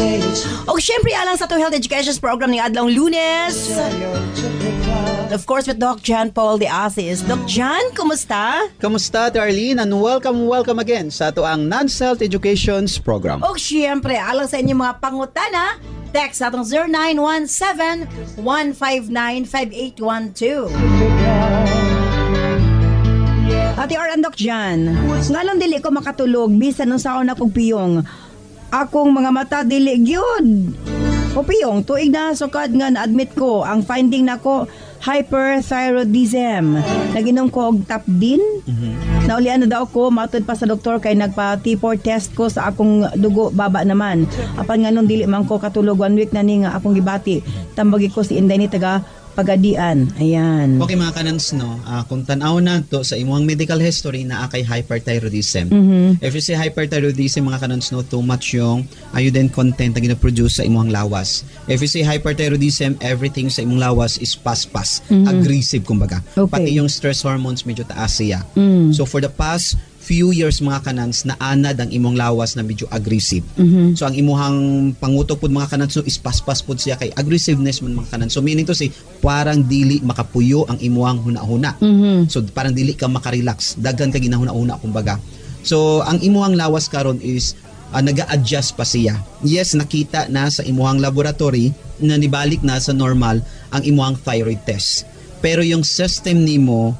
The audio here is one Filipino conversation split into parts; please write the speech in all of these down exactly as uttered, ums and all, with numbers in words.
O syempre alang sa to health education program ni adlong Lunes. Of course with Doc John Paul de Asis. Doc John, kumusta? Kamusta, Darlene? And welcome, welcome again sa ato ang Nance Health Education's program. O syempre alang sa inyong mga pangutana, text atong zero nine one seven, one five nine, five eight one two. Ate or Doc John, ngalong dili ko makatulog bisan nung saon akong piyong. Akong mga mata dili gyud. O piyong, tuig na sukad nga na-admit ko ang finding nako hyperthyroidism. Naginom ko og Tapdin. Mm-hmm. Naulian na daw ko, matod pa sa doktor kay nagpa T four test ko sa akong dugo baba naman. Apan nga nung dili man ko katulog one week na ni nga akong gibati. Tambagi ko si Inday ni taga Pagadian. Ayan. Okay mga kanans, no? Uh, kung tanaw na to sa imong medical history na akay hyperthyroidism. Mm-hmm. If you say hyperthyroidism mga kanans, no, too much yung iodine content na gina-produce sa imong lawas. If you say hyperthyroidism, everything sa imong lawas is paspas, mm-hmm. aggressive kumbaga. Okay. Pati yung stress hormones medyo taas siya. Mm. So for the past few years mga kanans, naanad ang imong lawas na medyo aggressive. Mm-hmm. So ang imuhang pangutok pod mga kanans, no, is paspas pod siya kay aggressiveness man mga kanans. So meaning to say, parang dili makapuyo ang imuhang huna-huna. Mm-hmm. So parang dili ka makarelax. Daghan ka ginahuna-huna kumbaga. So ang imuhang lawas karon is uh, naga-adjust pa siya. Yes, nakita na sa imuhang laboratory na nibalik na sa normal ang imuhang thyroid test. Pero yung system nimo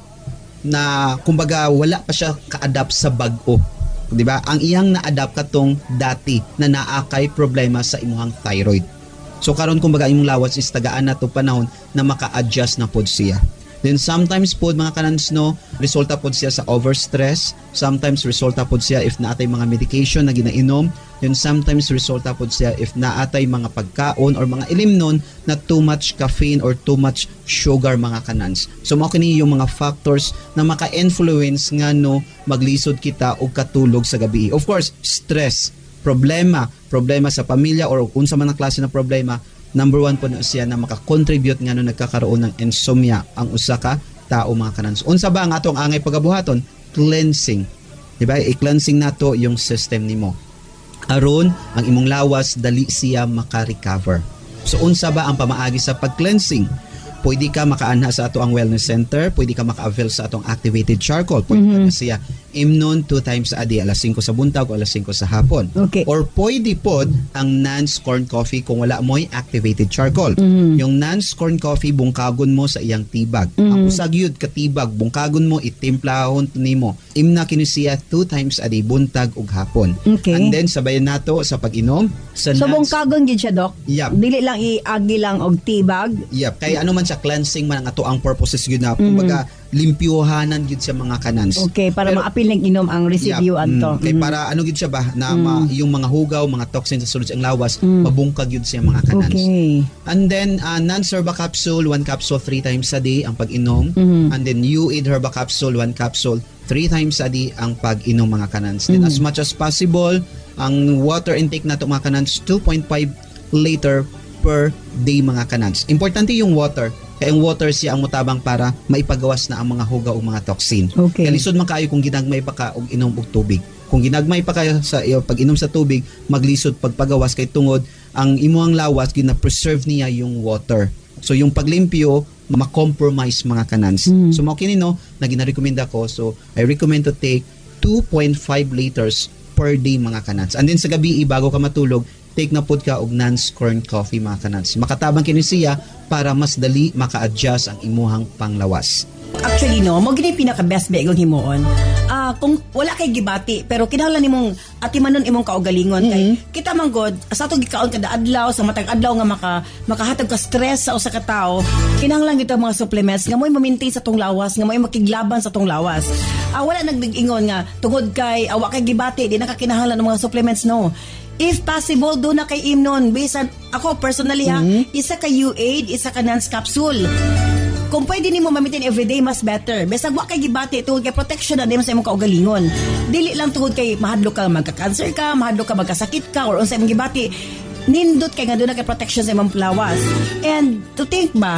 na kumbaga wala pa siya ka-adapt sa bag-o. 'Di ba? Ang iyang na-adapt katong dati na naakay problema sa imuhang thyroid. So karon kumbaga imong lawas is tagaan na to panahon na maka-adjust na pod siya. Then sometimes pod mga kanans, no, resulta pod siya sa overstress, sometimes resulta pod siya if naatay mga medication na ginainom, then sometimes resulta pod siya if naatay mga pagkaon or mga ilimnon na too much caffeine or too much sugar mga kanans. So mao kini yung mga factors na maka-influence nga no maglisod kita og katulog sa gabi. Of course, stress, problema, problema sa pamilya or unsa man ang klase na problema. Number one po na siya na makakontribute nga no nagkakaroon ng insomnia ang usa ka tao mga kanans. Unsa ba ang atong angay pagabuhaton? Cleansing. Diba? I-cleansing nato yung system nimo. Aron ang imong lawas dali siya maka-recover. So unsa ba ang pamaagi sa pag-cleansing? Pwede ka makaanha sa ato ang wellness center, pwede ka maka-avail sa atong activated charcoal. Pwede mm-hmm. ka siya imnon two times a day, alas singko sa buntag o alas singko sa hapon. Okay. Or pwede pod ang Nance corn coffee kung wala mo'y activated charcoal. Mm-hmm. Yung Nance corn coffee, bungkagon mo sa iyang tibag. Mm-hmm. Ang usag yun, katibag, bungkagon mo, itimplahon nimo. Imna kini siya two times a day, buntag ug hapon. Okay. And then sabayan nato sa pag-inom. Sa so Nance, bungkagon gid siya, Doc? Yep. Dili lang iagi lang og tibag? Yep. Kaya ano man sa cleansing man ang ato ang purposes yun na, kumbaga, mm-hmm. limpyohanan yun sa mga kanans. Okay, para Pero, maapil ng inom ang residue yep, anto. Mm, kay mm-hmm. para ano gid siya ba na mm. ma, yung mga hugaw, mga toxins sa sulod sa lawas, mm. mabungkag yun siya mga kanans. Okay. And then uh, Nance Herba capsule, one capsule three times a day ang pag-inom. Mm-hmm. And then U-Aid Herba capsule, one capsule three times a day ang pag-inom mga kanans. Then mm-hmm. as much as possible, ang water intake nato mga kanans two point five liter per day mga kanans. Importante yung water. Kaya yung water siya ang mutabang para maipagawas na ang mga hugaw o mga toxin. Okay. Kaya lisod man kayo kung ginagmay pa ka og inom og tubig. Kung ginagmay pa kayo sa iyo pag-inom sa tubig, maglisod pagpagawas kay tungod ang imuhang lawas gina-preserve niya yung water. So yung paglimpyo ma-compromise mga kanans. Mm. So mao kini no na gina-recommenda ko. So I recommend to take two point five liters per day mga kanans. And then sa gabi bago ka matulog, take na pod ka og Nance corn coffee mga kanans. Makatabang kini siya para mas dali maka-adjust ang imuhang panglawas. Actually no, mo gini pinaka best ba igong himuon. Ah, uh, kung wala kay gibati pero kinahanglan nimong atimanon imong kaugalingon mm-hmm. kay kita man god sa ato gikaon kada adlaw sa matag adlaw nga maka makahatag ka stress sa usa ka tawo, kinahanglan kita mga supplements nga mo'y ma-maintain sa tong lawas, nga mo'y makiglaban sa tong lawas. Ah, uh, wala nagdig-ingon nga tungod kay awa kay gibati di na ka kinahanglan ng mga supplements no. If possible, doon na kay imnon. Bisan, ako personally ha, mm-hmm. isa ka U-Aid, isa ka Nance capsule. Kung pwede nimo ma-maintain everyday, mas better. Besag wa kay gibati, tungod kay protection na di mo sa imong kaugalingon. Dili lang tungod kay mahadlok ka, magka-cancer ka, mahadlok ka, magkasakit ka, or unsa imong gibati. Nindot kay nga doon na kay protection sa imong lawas. And to think ba,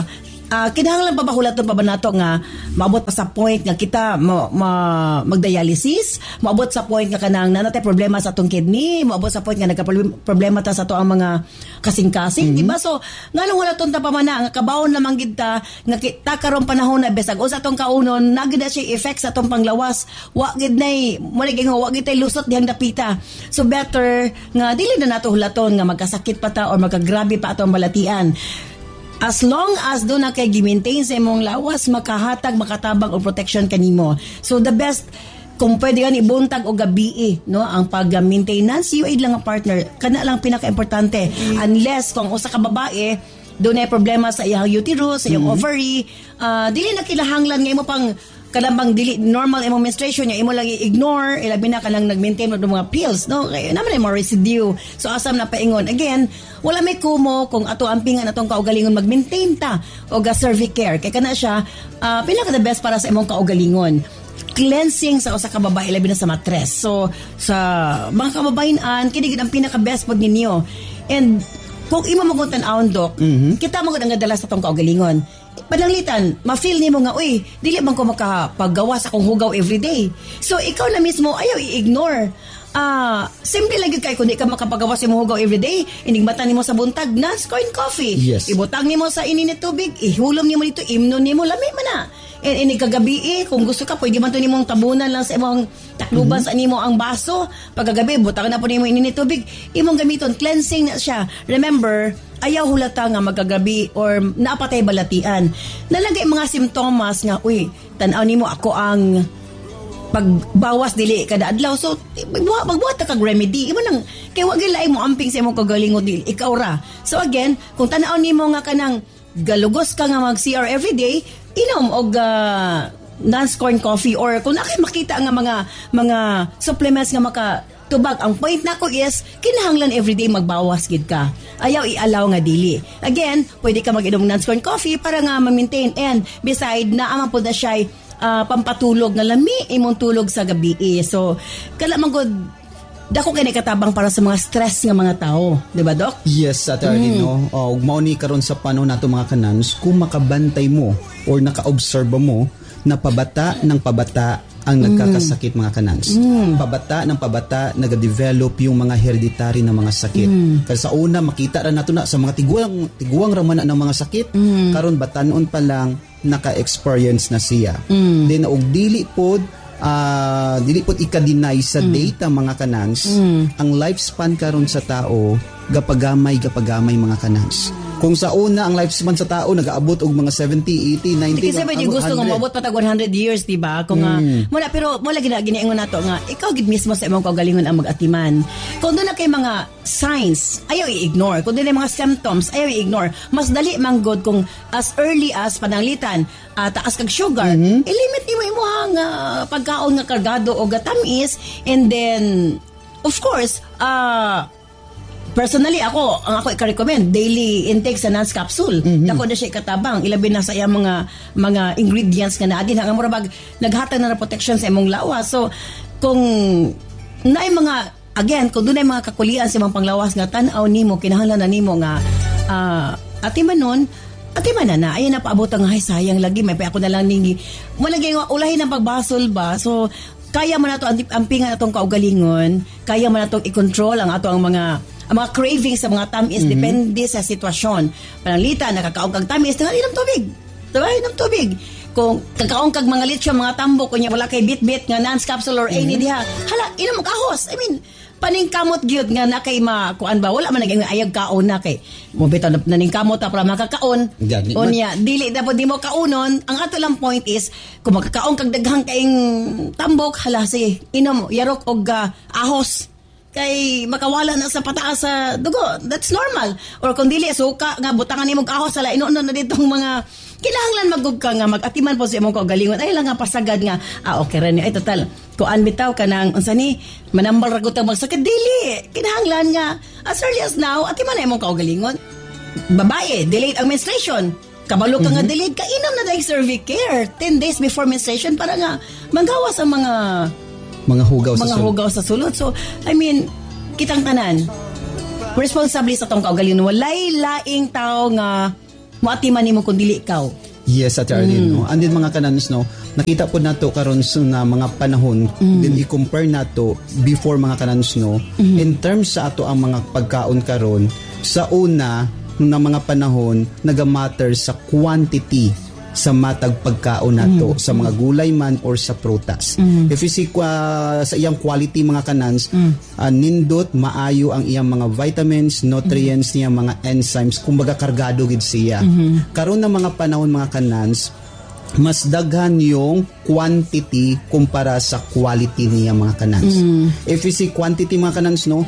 Uh, kinahanglan pa ba hulaton pa ba nato nga maabot pa sa point nga kita ma, ma, magdialysis, maabot sa point nga kanang nanatay problema sa atong kidney, maabot sa point nga nagka-problema ta sa to ang mga kasing-kasing, mm-hmm. di ba? So, nganong hulaton ta pa man na nga kabawon lamang gid ta nga kita karon panahon na besag o sa atong kaunon nagid na siya effect sa atong panglawas. Wa gid nay mo naging wa gid tay lusot dihang dapita. So better nga dili na nato hulaton nga magkasakit pa ta or magkagrabe pa atong balatian. As long as do na kay gi-maintain sa imong lawas, makahatag, makatabang o protection kanimo. So the best, kung pwede ka ibuntag o gabi, no, ang pag-maintenance, you aid lang ang partner. Kana lang pinaka-importante. Mm. Unless kung usa ka babae, doon ay problema sa iyang uterus, sa iyang mm. ovary, uh, dili na kilahanglan nga imo pang kalambang dili normal imong menstruation niya imo lang i-ignore ilabi na kanang nag-maintain mo ng mga pills no kay naman ay mga residue so asam na paingon again wala may kumo kung ato ampingan atong kaugalingon mag-maintain ta o ga cervicare kay kana siya uh, pinaka the best para sa imong kaugalingon cleansing sa usa ka babae labi na sa matres so sa mga kababayan kini gid ang pinaka best pod ninyo and kung imo maguntan aon dok mm-hmm. kita magud ang gadala sa atong kaugalingon pananglitan, ma-feel nimo nga, uy, dili man ko makapaggawa sa akong hugaw everyday. So, ikaw na mismo, ayaw i-ignore. Ah, uh, simple lang yun kayo, kung di ka makapagawa sa imong hugaw everyday, inigmatan nimo sa buntag, Nanscoin coffee. Yes. Ibutang nimo sa ininit tubig, ihulom nimo dito, imnon nimo, lami man na. And inig kagabi eh, kung gusto ka, pwede man to nimong tabunan lang sa imong takluban mm-hmm. sa nimo ang baso. Pagkagabi, butang na po nimo ininit tubig, imong gamiton, cleansing na siya. Remember, ayaw hulata nga magagabi or napatay balatian. Nalagay mga simptomas nga, uy, tanaw nimo ako ang pagbawas dili kada adlaw. So, magbuhat, magbuhat ta kag remedy. Imo nang, kaya wag ilay mo amping sa imong kagalingon dili. Ikaw ra. So again, kung tanaw nimo nga kanang galugos ka nga mag-C R everyday, inom og uh, Nanscorn coffee or kung nakay makita nga mga mga supplements nga maka tubag, ang point nako is kinahanglan everyday magbawas gid ka. Ayaw i-allow nga dili. Again, pwede ka mag-inom ng Nanscorn coffee para nga ma-maintain and beside na ama po na siya uh, pampatulog nga lami imong tulog sa gabi. So, kala magod dako kay katabang para sa mga stress nga mga tao, di ba Doc? Yes, attorney mm. no. Og mao ni karon sa panahon nato mga kanans, kung makabantay mo or naka-observe mo na pabata ng pabata ang nagkakasakit mga kanans. Mm. Pabata ng pabata nag-develop yung mga hereditary na mga sakit. Mm. Kasi sa una makita ra nato na sa mga tiguang tiguang raman ng mga sakit, mm. karon batanon pa lang naka-experience na siya. Mm. Then og dili pod uh, dili pod ika-deny sa mm. data mga kanans, mm. ang lifespan karon sa tao gapagamay gapagamay mga kanans. Kung sa una ang lifespan sa tao nag-aabot og mga seventy, eighty, ninety, kasi ba yung gusto nga maabot patag one hundred years, di ba? Kung mm. uh, mula pero mula gina giniingon nato nga ikaw gid mismo sa imong kaugalingon ang mag-atiman. Kung doon na kay mga signs, ayaw i-ignore. Kung doon na mga symptoms, ayaw i-ignore. Mas dali man god kung as early as pananglitan, uh, taas kag sugar, mm-hmm. i-limit nimo imong uh, pagkaon nga kargado o gatamis and then of course, uh personally, ako, ang ako i-recommend, daily intake sa Nans capsule. Mm-hmm. Dako na siya ikatabang. Ilabi na sa iyang mga mga ingredients nga naadin. Hanggang murabag, naghatag na na protection sa imong lawas. So, kung naay mga, again, kung doon ay mga kakulian sa imong panglawas nga, tanaw nimo, kinahanglan na nimo nga, uh, atiman nun, atiman na na. Ayun na paabot ang ay sayang lagi. May pa ako na lang ningi. Malagay nga, ulahin ang pagbasol ba? So, kaya mo na ito, ampingan na itong kaugalingon, kaya mo na itong i-control ang ato ang mga ang mga cravings sa mga tamis, mm-hmm. depende sa sitwasyon. Pananglita, nakakaong kag tamis, tingali ng tubig. Diba? Inom tubig. Kung kakaong kag mga litsyo, mga tambo, kunya wala kay bit-bit nga Nans capsule or any mm-hmm. diha, hala, inom kahos. I mean, paning kamot gyud nga na kay makuan ba, wala man naging ayag kaon na kay mo bitaw na ning kamot ta para makakaon. Unya, dili dapat di mo kaunon. Ang ato lang point is, kung makakaon kag daghang kaing tambok, hala, sige, inom, yarok og uh, ahos. Kay makawala na sa pataas sa dugo. That's normal. Or kung dili suka nga butangan nimong ahos sala ino na ditong mga kinahanglan magug ka nga mag-atiman po sa imong kaugalingon ay lang nga pasagad nga ah okay ra ni ay total kuan bitaw ka nang unsa ni manambal ra gud magsakit dili kinahanglan nga as early as now atiman na imong kaugalingon. Babae delayed ang menstruation kabalo ka mm-hmm. nga delayed ka inom na dahil cervicare ten days before menstruation para nga magawas ang mga mga hugaw mga sa sulod. hugaw sa sulod. So, I mean, kitang tanan, responsable sa tong kaugalingon. Walay laing tao nga muatiman nimo kung dili ikaw. Yes, at Arlene, mm. no. And then mga kanans, no, nakita po nato karon sa mga panahon, mm. then i-compare nato before mga kanans, no, mm. in terms sa ato ang mga pagkaon karon, sa una na mga panahon naga-matter sa quantity sa matag pagkaon nato, mm. sa mga gulay man or sa prutas. Mm. If you see uh, sa iyang quality mga kanans, mm. uh, nindot maayo ang iyang mga vitamins, nutrients, mm. niya mga enzymes, kumbaga kargado gid siya. Mm-hmm. Karon na mga panahon mga kanans, mas daghan yung quantity kumpara sa quality niya mga kanans. Mm. If you see quantity mga kanans, no,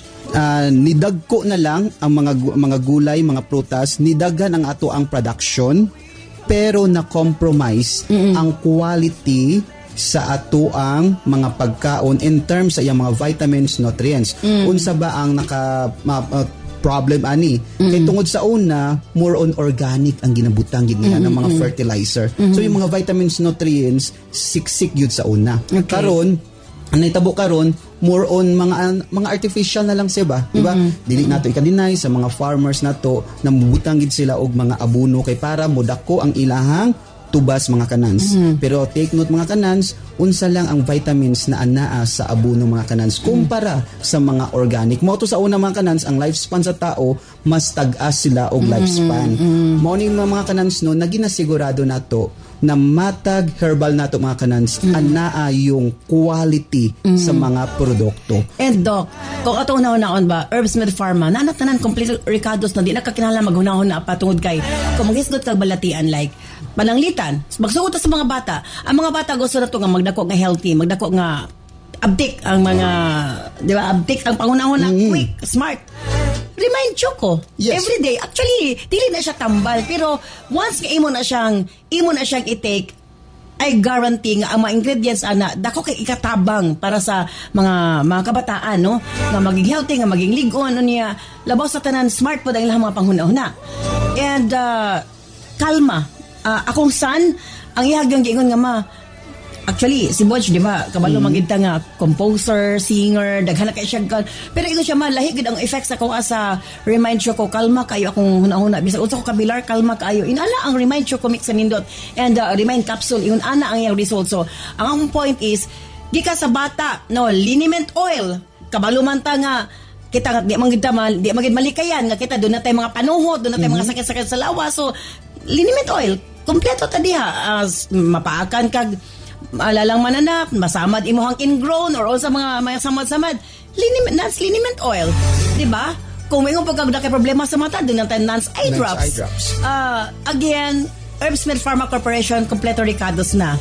uh, nidagko na lang ang mga mga gulay, mga prutas, nidaghan ang ato ang production, pero na-compromise mm-hmm. ang quality sa ato ang mga pagkaon in terms sa iyang mga vitamins, nutrients. Mm-hmm. Unsa ba ang naka uh, problem ani? Mm-hmm. Kay tungod sa una, more on organic ang ginabutang gid nila mm-hmm. ng mga fertilizer. Mm-hmm. So yung mga vitamins, nutrients, siksik yun sa una. Okay. Karon, ang naitabo karon, more on mga mga artificial na lang siya ba, di ba? Mm-hmm. Dili nato i-deny sa mga farmers nato na mubutang gid sila og mga abono kay para modako ang ilahang tubas mga kanans. Mm-hmm. Pero take note mga kanans, unsa lang ang vitamins na anaa sa abono mga kanans kumpara mm-hmm. sa mga organic. Mao to sa una mga kanans, ang lifespan sa tao mas tag-as sila og mm-hmm. lifespan. Mm-hmm. Mao ni mga kanans no naginasigurado nato na matag herbal nato mga kanans mm-hmm. anaa yung quality mm-hmm. sa mga produkto. And Doc, kung ato una-unaon ba, Herbsmith Pharma, nanatanan complete ricados na di nakakinahanglan maghunahon na patungod kay kung maghisgot kag balatian like pananglitan, magsuot sa mga bata. Ang mga bata gusto na to nga magdako nga healthy, magdako nga update ang mga, di ba, update ang pangunahon na mm-hmm. quick, smart. Remind Choco. Yes. Every day. Actually, dili na siya tambal. Pero once nga imo na siyang, imo na siyang i-take, I guarantee nga ang mga ingredients ana dako kay ikatabang para sa mga mga kabataan no nga maging healthy nga maging ligon niya labaw sa tanan smart po dahil mga panghuna-huna. And uh, kalma. Uh, akong son ang ihagyang giingon nga ma actually, si Bodge, di ba, kabalo mm-hmm. magita nga composer, singer, daghan na kay siya. Pero ito siya man, lahigid ang effects ako sa Remind Choco, kalma kayo akong hunahuna. Bisa unsa ko kabilar, kalma kayo. Inana ang Remind Choco mix sa nindot and uh, Remind capsule, yun ana ang iyang result. So, ang akong point is, di ka sa bata, no, liniment oil, kabalo man ta nga, kita, di man kita, di man kita malikayan, nga kita, doon na tayo mga panuhot, doon na tayo mm-hmm. mga sakit-sakit sa lawa. So, liniment oil, kompleto ta diha, uh, mapaakan kag, alalang mananap, masamad imuhang ingrown or all sa mga may samad-samad, liniment, Nance liniment oil, di ba? Kung may yung pagkagda kay problema sa mata, doon natin Nance eye drops. Eye drops. Uh, again, Herbsmith Pharma Corporation, kompleto ricados na.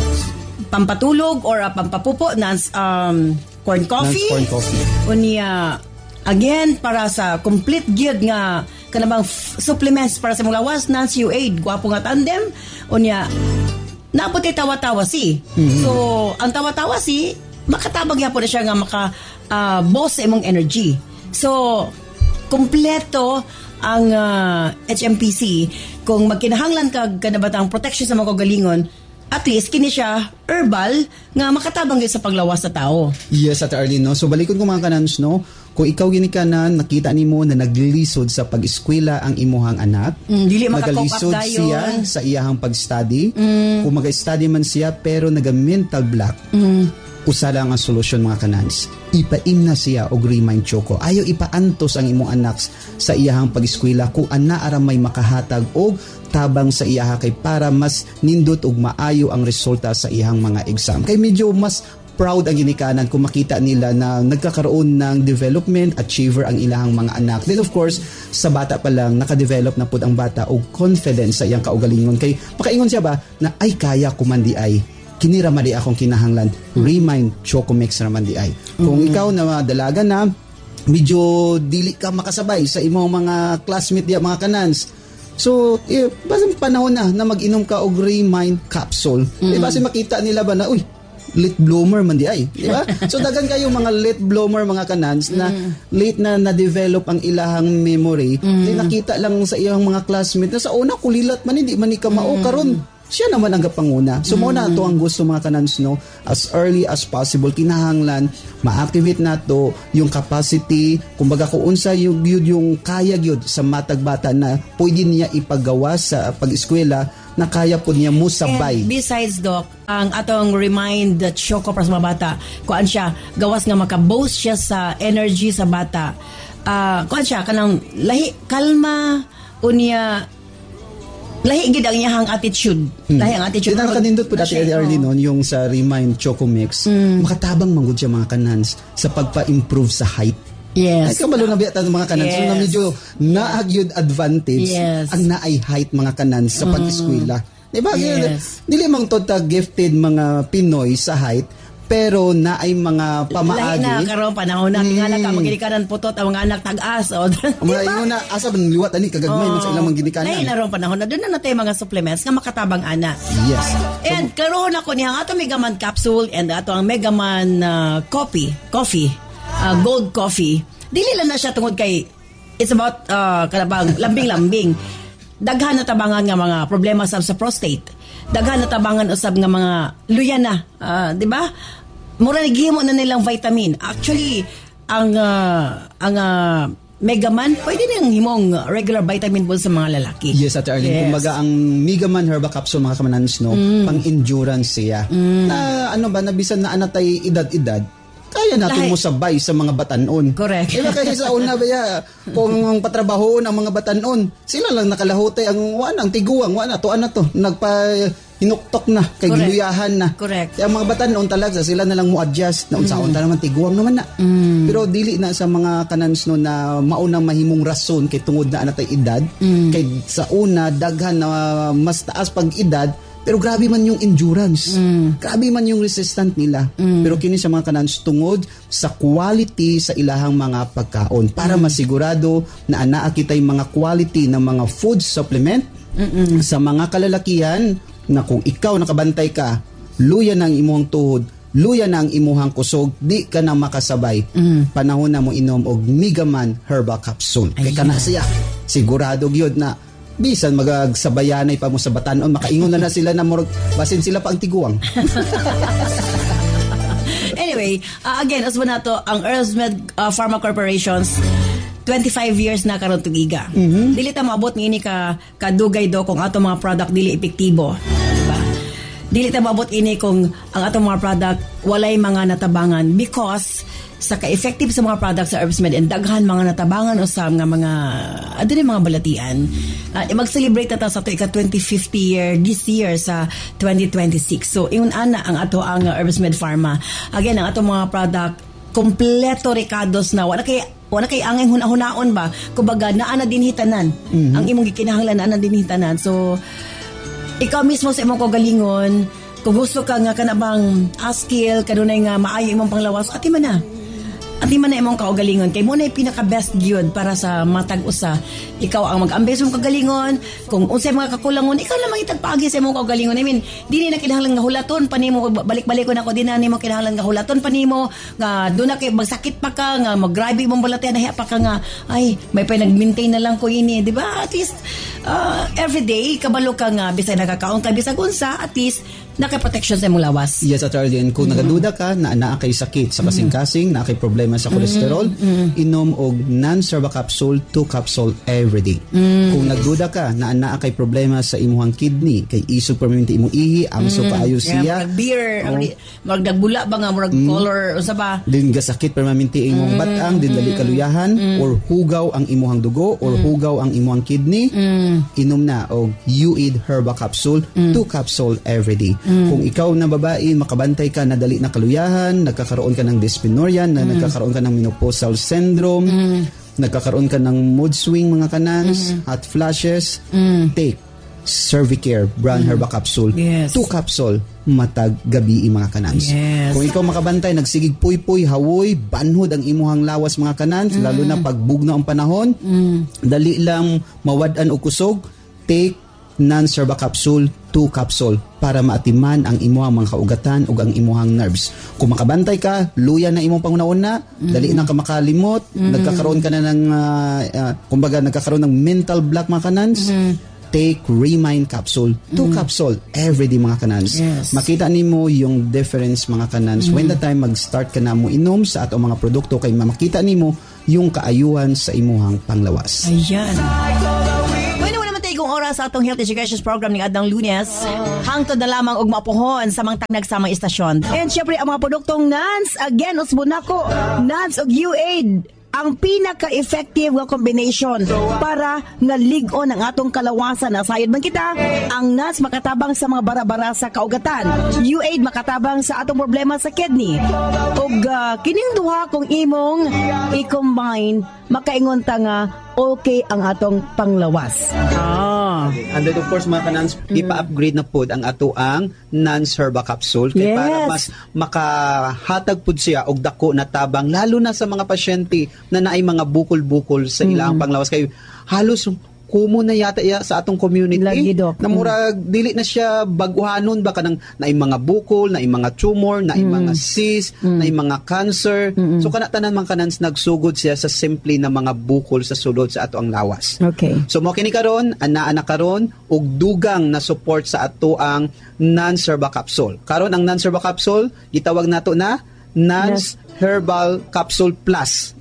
Pampatulog or uh, pampapupo, Nance um, corn coffee. Nance corn coffee. Unya, again, para sa complete guild nga kanabang f- supplements para sa mga lawas, Nance U aid, gwapo nga tandem. Unya, naputi tawa-tawa si. Mm-hmm. So, ang tawa-tawa si, makatabag yapon na siya nga maka uh, boss sa imong energy. So, kompleto ang uh, H M P C. Kung magkinahanglan kag kanabatang protection sa mga kagalingon, at least kini siya herbal nga makatabang gyud sa paglawas sa tao. Yes, at Arlene, no. So balikon ko mga kanans, no. Kung ikaw gini ka na nakita nimo na naglilisod sa pag-eskwela ang imuhang anak, mm, dili makakalisod siya sa iyahang pag-study. Mm. Kung mag-study man siya pero naga-mental block. Mm. Usa lang ang solusyon mga kanans. Ipaim na siya og Remind Choco. Ayaw ipaantos ang imong anak sa iyahang pag-eskwela kung ana ara may makahatag og tabang sa iyaha kay para mas nindot og maayo ang resulta sa iyahang mga exam. Kay medyo mas proud ang ginikanan kung makita nila na nagkakaroon ng development, achiever ang ilahang mga anak. Then of course, sa bata pa lang, nakadevelop na po ang bata og confidence sa iyang kaugalingon. Kay makaingon siya ba na ay kaya ko man di ay kini ra man di akong kinahanglan. Remind Choco Mix ra man di ay. Kung mm-hmm. ikaw na dalaga na medyo dili ka makasabay sa imong mga classmate diya mga kanans. So, eh, basta panahon na na mag-inom ka og Remind capsule. Mm-hmm. Eh, basta makita nila ba na, uy, late bloomer man di ay, di ba? So dagan kayo mga late bloomer mga kanans na mm. late na na-develop ang ilahang memory. Mm. Di nakita lang sa iyang mga classmates na sa una kulilat man hindi man ni kamao mm. karon siya naman ang gapanguna. So, mm. mo na ito ang gusto mga kanans, no? As early as possible, kinahanglan, ma-activate na to yung capacity, kumbaga kung unsa yung, yung, yung kaya yun sa matag bata na pwede niya ipagawa sa pag-eskwela na kaya po niya mo sabay. And besides, Doc, ang atong remind that Choco para sa mga bata, kuan siya, gawas nga makaboast siya sa energy sa bata. Uh, kuan siya, kanang lahi, kalma, unya, lahi gid ang iyang attitude. Hmm. Lahi ang attitude. Dinang kanindot po dati early noon yung sa Remind Choco Mix. Mm. Makatabang manggod siya mga kanans sa pagpa-improve sa height. Yes. Ay kabalo na biya mga kanans. Yes. So na medyo naagyod advantage yes. ang naay height mga kanans sa mm. pag-eskwela. Diba? Yes. Dili mang tota gifted mga Pinoy sa height, pero na ay mga pamaagi. Lahi na karon panahon na tingala ka magginikanan putot ang mga anak tag-as o. Mga ingon na asa man liwat ani kagagmay man sa ilang magginikanan. Lahi na ron panahon na doon na natay mga supplements nga makatabang ana. Yes. And so, karon ako niyang ato Megaman capsule and ato ang Megaman uh, coffee, coffee, uh, gold coffee. Dili lang na siya tungod kay it's about uh, kalabang lambing-lambing. Daghan na tabangan nga mga problema sa, sa prostate. Daghan na tabangan usab nga mga luya na, uh, di ba? Mura nagihimo na nilang vitamin. Actually, ang uh, ang uh, Megaman, pwede nang himong regular vitamin ball sa mga lalaki. Yes, Ate Arlene. Yes. Kumbaga, ang Megaman Herbal Capsule, mga kamanans, no, mm. pang-endurance siya. Mm. Na, ano ba, nabisan na anatay edad-edad, kaya natin Lahat. mo sabay sa mga batanon. Correct. Diba kasi sa una ba ya, kung ang patrabaho ng mga batanon, sila lang nakalahote ang wanang tiguang, wana, to ano to, nagpa hinuktok na, kay giluyahan na. Correct. Kaya ang mga batanon talaga, sila na lang mo adjust, na unsaon mm. ta naman tiguang naman na. Mm. Pero dili na sa mga kanans no na maunang mahimong rason kay tungod na anatay edad, mm. kay sa una, daghan na uh, mas taas pag edad, pero grabe man yung endurance. Mm. Grabe man yung resistant nila. Mm. Pero kini sa mga kanans tungod sa quality sa ilahang mga pagkaon para mm. masigurado na anaa kitay mga quality ng mga food supplement Mm-mm. sa mga kalalakihan na kung ikaw nakabantay ka, luya na ang imuhang tuhod, luya na ang imuhang kusog, di ka na makasabay. Mm. Panahon na mo inom og Megaman Herbal Capsule. Kaya ka na siya. Sigurado gyud na bisan magagsabayanay pa mo sa batanon, makaingon na na sila na murag basin sila pa ang tiguang. Anyway, uh, again, as ba nato ang Earthmed uh, Pharma Corporations twenty-five years na karon tugiga. Mm-hmm. Dili ta maabot ngini ka kadugay do kung ato mga product dili epektibo. Diba? Dili ta maabot ini kung ang ato mga product walay mga natabangan because sa ka-effective sa mga products sa Herbsmed and daghan mga natabangan usab nga mga adiri mga balatian. Uh, mag-celebrate ta sa ato ika twenty-fifth year this year sa twenty twenty-six. So ingon ana ang ato ang uh, Herbsmed Pharma. Again, ang ato mga product kompleto recados na wala kay wala kay angay hunahunaon ba kumbaga naa na din hitanan mm-hmm. ang imong gikinahanglan naa na din hitanan. So ikaw mismo sa imong kagalingon kung gusto ka nga kanabang skill kanunay nga maayo imong panglawas ati man na ati man na imong kaugalingon kay mo na pinaka best gyud para sa matag usa ikaw ang mag-ambes mong kagalingon kung unsay mga kakulangon ikaw lang itagpaagi sa imong kaugalingon. I mean dili na kinahanglan nga hulaton panimo balik-balik ko nako dinani mo kinahanglan nga hulaton panimo nga do na kay magsakit pa ka nga maggrabe imong balatian nahiya pa ka nga ay may pa nag-maintain na lang ko ini di ba at least uh, every day kabalo ka nga bisay nakakaon ka bisag unsa at least naka-protection sa imong lawas. Yes, At Arlene, kung mm-hmm. nagaduda ka na naa kay sakit sa kasing-kasing, naa kay problema sa kolesterol, mm-hmm. inom og non-serva capsule, two capsule every day. Mm-hmm. Kung nagduda ka na naa kay problema sa imuhang kidney, kay isog permanente imong ihi, amso mm-hmm. paayo siya. Yeah, mag beer, oh. mag dagbula ba nga murag mm-hmm. color unsa ba? Din gasakit permanente imong mm-hmm. batang, din dali kaluyahan mm-hmm. or hugaw ang imuhang dugo or mm-hmm. hugaw ang imuhang kidney, mm-hmm. inom na og U I D Herbal Capsule, mm-hmm. two capsule every day. Mm. Kung ikaw na babae, makabantay ka na dali na kaluyahan, nagkakaroon ka ng dysmenorrhea, na mm. nagkakaroon ka ng menopausal syndrome, mm. nagkakaroon ka ng mood swing mga kanans, mm. hot flashes, mm. take Cervicare Brown mm. Herbal Capsule, yes. two capsule, matag gabi mga kanans. Yes. Kung ikaw makabantay, nagsigig puy-puy, hawoy, banhod ang imuhang lawas mga kanans, mm. lalo na pagbugno ang panahon, mm. dali lang mawad-an o kusog, take non-serva capsule, two capsule para maatiman ang imuhang mga kaugatan ug ang imuhang nerves. Kung makabantay ka, luya na imong pangunauna, mm-hmm. dali na ka makalimot, mm-hmm. nagkakaroon ka na ng uh, uh, kumbaga nagkakaroon ng mental block mga kanans. Mm-hmm. take Remind capsule, two mm. capsule every day mga kanans. Yes. Makita nimo yung difference mga kanans mm. when the time mag-start ka na mo inom sa atong mga produkto kay makita nimo yung kaayuhan sa imuhang panglawas. Ayan. Bueno, naman tayo kung oras sa atong health education program ni Adang Lunes. Hangtod na lamang og maapuhon sa mga nagsamang istasyon. And syempre ang mga produktong N A N S, again, usbunako, N A N S og U-Aid, ang pinaka-effective nga combination para nga lig-on ang atong kalawasan. Nasayod man kita, ang N A N S makatabang sa mga bara-bara sa kaugatan. U-Aid makatabang sa atong problema sa kidney. Ug uh, kining duha kung imong i-combine, makaingon ta nga okay ang atong panglawas. Ah. And then of course mga kanans, mm. ipa-upgrade na pod ang ato ang N A N S Herba Capsule kay yes. para mas makahatag pod siya og dako na tabang lalo na sa mga pasyente na naay mga bukol-bukol sa ilang mm. panglawas kay halos kumo na yata ya sa atong community. Lagi, Doc. Na murag mm. dili na siya baguhanon ba kanang naay mga bukol, naay mga tumor, naay mm. mga cyst, mm. naay mga cancer. Mm-mm. So kana tanan man kanans nagsugod siya sa simple na mga bukol sa sulod sa ato ang lawas. Okay. So mo kini karon ana ana karon og dugang na support sa ato ang N A N S Herba Capsule. Karon ang N A N S Herba Capsule gitawag nato na N A N S yes. Herbal Capsule Plus.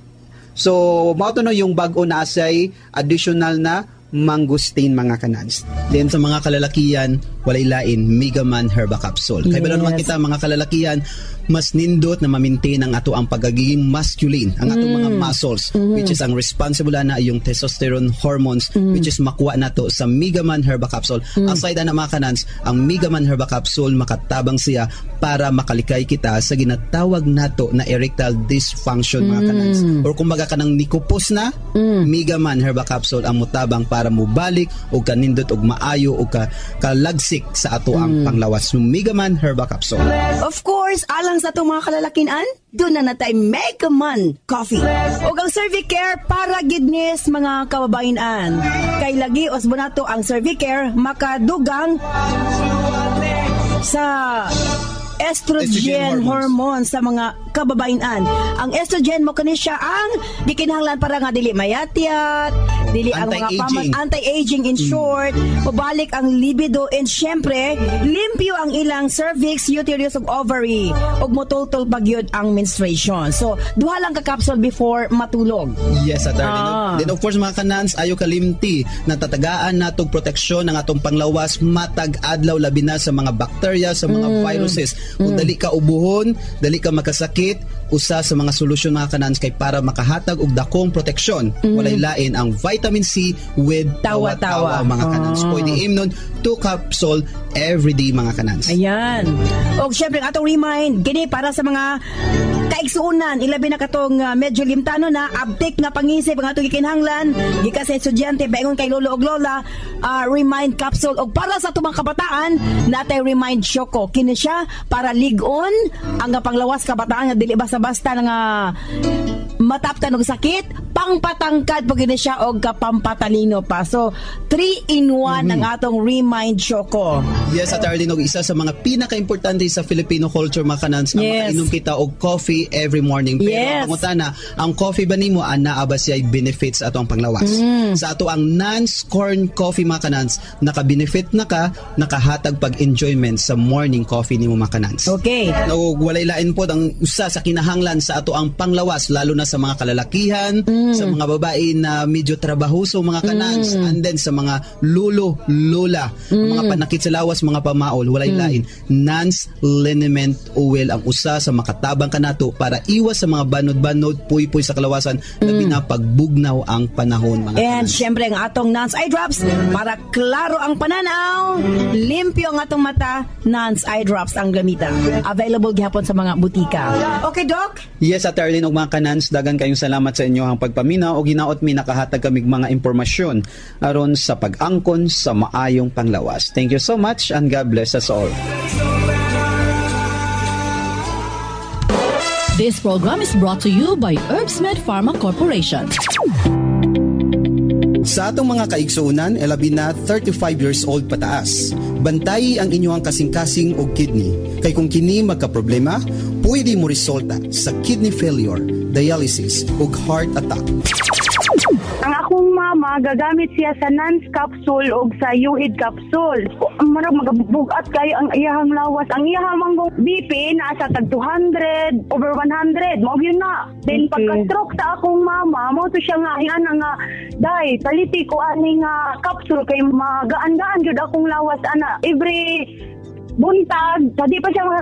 So mao to no yung bag-o na say additional na mangosteen mga kanans. Then sa mga kalalakihan, walay lain Mega Man Herba Capsule. Kaya yes. naman kita mga kalalakihan, mas nindot na ma-maintain ang ato ang pagiging masculine, ang atong mm. mga muscles, mm. which is ang responsible na yung testosterone hormones, mm. which is makuha nato sa Mega Man Herba Capsule. Mm. Aside na mga kanans, ang Mega Man Herba Capsule makatabang siya para makalikay kita sa ginatawag nato na erectile dysfunction mga kanans. Mm. Or kumbaga kanang nikupos na, mm. Mega Man Herba Capsule ang mutabang para mubalik o kanindot og maayo o ka kalagsik sa ato ang mm. panglawas ng Mega Man Herba Capsule. Of course, alang sa itong mga kalalakinan, doon na natay Mega Man Coffee. O ang Cervicare para gidnis mga kababayan. Kay lagi osbonato ang Cervicare makadugang sa estrogen, estrogen hormone sa mga kababayan. Ang estrogen mo kani siya ang gikinahanglan para nga dili mayatiyat, dili ang mga pamas, anti-aging in short, mabalik ang libido, and syempre limpyo ang ilang cervix, uterus ug ovary ug motultol pagyud ang menstruation. So duha lang ka capsule before matulog. Yes, at ah. Then of course mga kanans, ayo kalimti na tatagaan natong proteksyon ng atong panglawas matag adlaw labi na sa mga bacteria, sa mga mm. viruses. Kung mm. dali ka ubuhon, dali ka makasakit, usa sa mga solusyon mga kanans kay para makahatag og dakong proteksyon. Mm. Walay lain ang vitamin C with tawa-tawa mga kanans. Oh. Pwede imnon two capsule every day mga kanans. Ayan. O syempre atong remind, gini para sa mga kaigsuunan, ilabi na katong uh, medyo limtano na, abtik nga pangisip ang atong gikinahanglan, gikan sa estudyante, baingon kay lolo og lola, uh, remind capsule. O para sa tumang kabataan, natay remind Choco. Kini siya para ligon ang panglawas kabataan nga dili basta-basta nga mataptan og sakit, pangpatangkad pag gini siya og kapampatalino pa. So three in one mm-hmm. ang atong remind Choco. Yes, at Arlene, og isa sa mga pinaka-importante sa Filipino culture mga kanans, ang yes. makainom kita og coffee every morning. Pero yes. ang pangutana, ang coffee ba nimo ana ba siya benefits ato ang panglawas? Mm. Sa ato ang N A N S corn coffee mga kanans, naka-benefit na ka, nakahatag pag-enjoyment sa morning coffee nimo mga kanans. Okay. O walay lain po ang usa sa kinahanglan sa ato ang panglawas, lalo na sa mga kalalakihan, mm. sa mga babae na medyo trabahoso mga kanans, mm. and then sa mga lulo, lola, mm. mga panakit sa lawas, mga pamaol, walay mm. lain. N A N S liniment oil ang usa sa makatabang kanato para iwas sa mga banod-banod, puy-puy sa kalawasan, mm. labi na pagbugnaw ang panahon mga and kanans. syempre ang atong N A N S eye drops para klaro ang pananaw, limpyo ang atong mata, N A N S eye drops ang gamitan. Available gihapon sa mga butika. Okay, Doc? Yes, at Arlene og mga kanans, dagan kayong salamat sa inyo ang pagpaminaw o ginaot mi nakahatag kamig mga impormasyon aron sa pag-angkon sa maayong panglawas. Thank you so much and God bless us all. This program is brought to you by Herbsmed Pharma Corporation. Sa atong mga kaigsuunan, elabi na thirty-five years old pataas. Bantayi ang inyong kasing-kasing o kidney. Kay kung kini magka-problema, pwede mo resulta sa kidney failure, dialysis o heart attack. Ang akong mga mama gagamit siya sa Nance capsule o sa U-H capsule. Marag magabugat kayo ang iyahang lawas. Ang iyahang manggong B P nasa tag two hundred over one hundred. Mao yun na. Then Okay. pagka-stroke sa akong mama, mo to siya nga ana nga dai paliti ko ani nga capsule kay magaan-gaan jud akong lawas ana every buntag, sa di pa siya